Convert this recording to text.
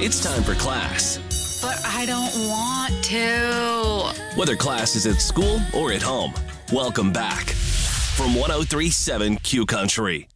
It's time for class. But I don't want to. Whether class is at school or at home, welcome back from 103.7 Q Country.